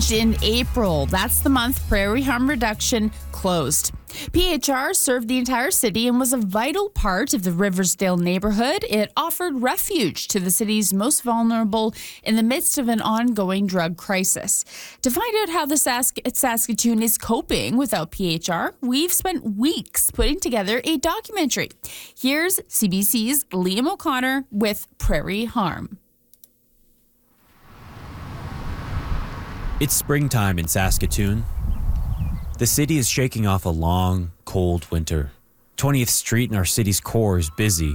changed in April. That's the month Prairie Harm Reduction closed. PHR served the entire city and was a vital part of the Riversdale neighborhood. It offered refuge to the city's most vulnerable in the midst of an ongoing drug crisis. To find out how the Saskatoon is coping without PHR, we've spent weeks putting together a documentary. Here's CBC's Liam O'Connor with Prairie Harm. It's springtime in Saskatoon. The city is shaking off a long, cold winter. 20th Street in our city's core is busy.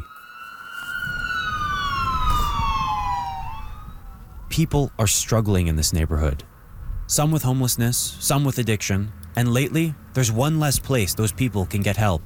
People are struggling in this neighborhood. Some with homelessness, some with addiction, and lately, there's one less place those people can get help.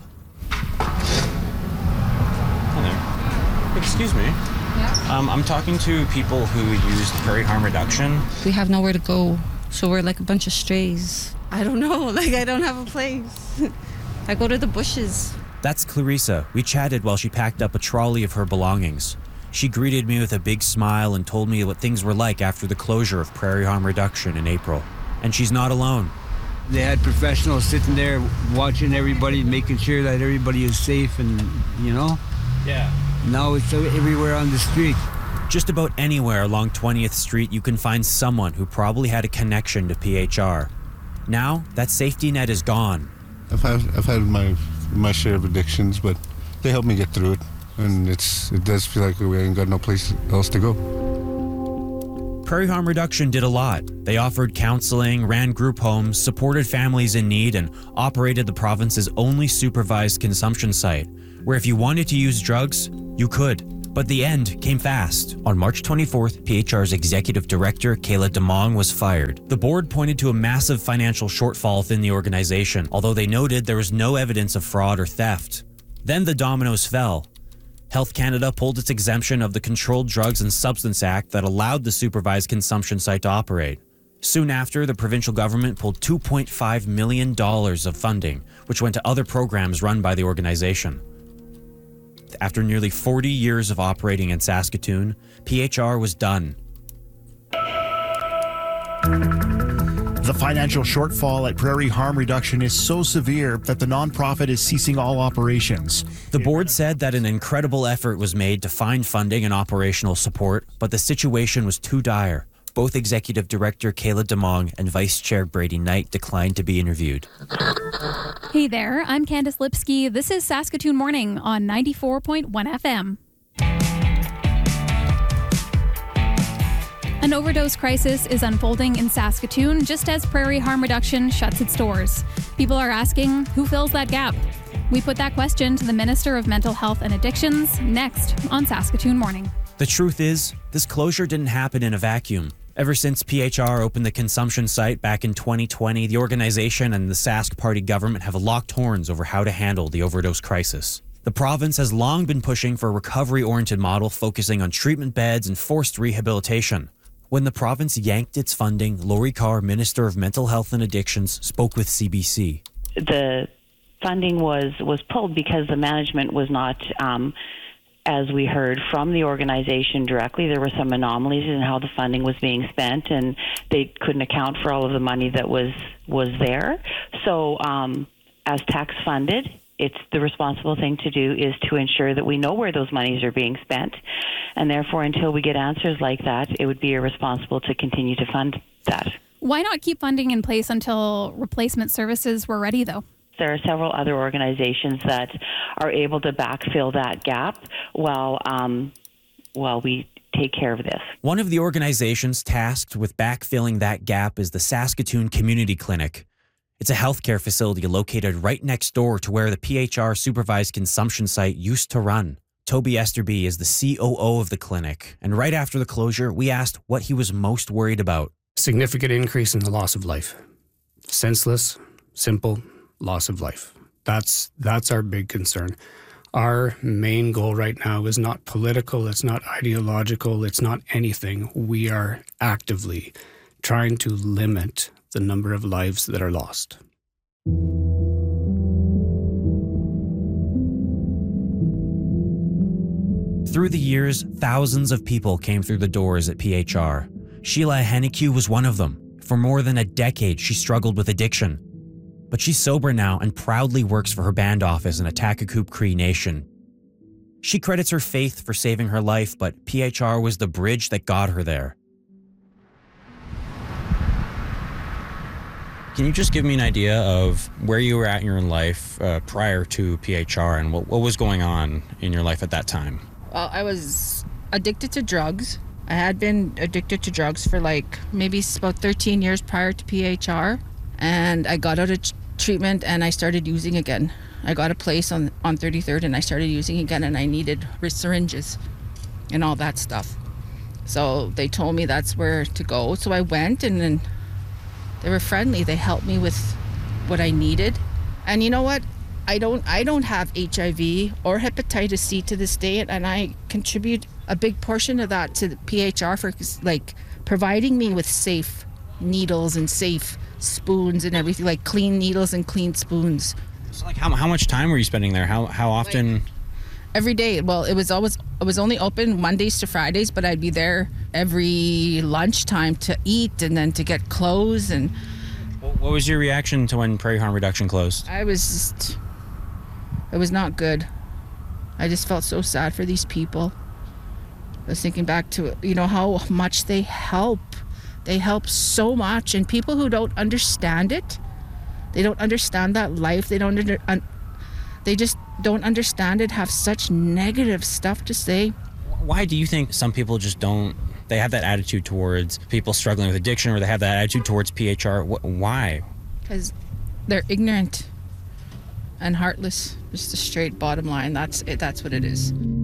Hi there. Excuse me. Yeah. I'm talking to people who use Prairie Harm Reduction. We have nowhere to go, so we're like a bunch of strays. I don't know, I don't have a place. I go to the bushes. That's Clarissa. We chatted while she packed up a trolley of her belongings. She greeted me with a big smile and told me what things were like after the closure of Prairie Harm Reduction in April. And she's not alone. They had professionals sitting there watching everybody, making sure that everybody is safe and, Yeah. Now it's everywhere on the street. Just about anywhere along 20th Street, you can find someone who probably had a connection to PHR. Now, that safety net is gone. I've had my share of addictions, but they help me get through it. And it does feel like we ain't got no place else to go. Prairie Harm Reduction did a lot. They offered counseling, ran group homes, supported families in need, and operated the province's only supervised consumption site, where if you wanted to use drugs, you could. But the end came fast. On March 24th, PHR's executive director, Kayla DeMong, was fired. The board pointed to a massive financial shortfall within the organization, although they noted there was no evidence of fraud or theft. Then the dominoes fell. Health Canada pulled its exemption of the Controlled Drugs and Substance Act that allowed the supervised consumption site to operate. Soon after, the provincial government pulled $2.5 million of funding, which went to other programs run by the organization. After nearly 40 years of operating in Saskatoon, PHR was done. The financial shortfall at Prairie Harm Reduction is so severe that the nonprofit is ceasing all operations. The board said that an incredible effort was made to find funding and operational support, but the situation was too dire. Both Executive Director Kayla DeMong and Vice Chair Brady Knight declined to be interviewed. Hey there, I'm Candice Lipsky. This is Saskatoon Morning on 94.1 FM. An overdose crisis is unfolding in Saskatoon just as Prairie Harm Reduction shuts its doors. People are asking, who fills that gap? We put that question to the Minister of Mental Health and Addictions next on Saskatoon Morning. The truth is, this closure didn't happen in a vacuum. Ever since PHR opened the consumption site back in 2020, the organization and the Sask Party government have locked horns over how to handle the overdose crisis. The province has long been pushing for a recovery-oriented model focusing on treatment beds and forced rehabilitation. When the province yanked its funding, Lori Carr, Minister of Mental Health and Addictions, spoke with CBC. The funding was pulled because the management was not as we heard from the organization directly, there were some anomalies in how the funding was being spent, and they couldn't account for all of the money that was there. So as tax funded, it's the responsible thing to do is to ensure that we know where those monies are being spent. And therefore, until we get answers like that, it would be irresponsible to continue to fund that. Why not keep funding in place until replacement services were ready, though? There are several other organizations that are able to backfill that gap while we take care of this. One of the organizations tasked with backfilling that gap is the Saskatoon Community Clinic. It's a healthcare facility located right next door to where the PHR supervised consumption site used to run. Toby Esterby is the COO of the clinic, and right after the closure, we asked what he was most worried about. Significant increase in the loss of life. Senseless, simple loss of life. That's our big concern. Our main goal right now is not political, it's not ideological, it's not anything. We are actively trying to limit the number of lives that are lost. Through the years, thousands of people came through the doors at PHR. Sheila Hennique was one of them. For more than a decade, she struggled with addiction. But she's sober now and proudly works for her band office in Attackagoup Cree Nation. She credits her faith for saving her life, but PHR was the bridge that got her there. Can you just give me an idea of where you were at in your life prior to PHR and what was going on in your life at that time? Well, I was addicted to drugs. I had been addicted to drugs for maybe about 13 years prior to PHR. And I got out of treatment and I started using again. I got a place on 33rd and I started using again, and I needed syringes and all that stuff. So they told me that's where to go. So I went, and then they were friendly. They helped me with what I needed. And you know what? I don't have HIV or hepatitis C to this day, and I contribute a big portion of that to the PHR for providing me with safe needles and safe spoons and everything, like clean needles and clean spoons. So how much time were you spending there? How often? Every day. Well, it was only open Mondays to Fridays, but I'd be there every lunchtime to eat and then to get clothes. And what was your reaction to when Prairie Harm Reduction closed? it was not good. I just felt so sad for these people. I was thinking back to, how much they help. They help so much, and people who don't understand it, they don't understand that life. They just don't understand it, have such negative stuff to say. Why do you think some people just don't, they have that attitude towards people struggling with addiction, or they have that attitude towards PHR? Why? Because they're ignorant and heartless. Just a straight bottom line. That's it. That's what it is.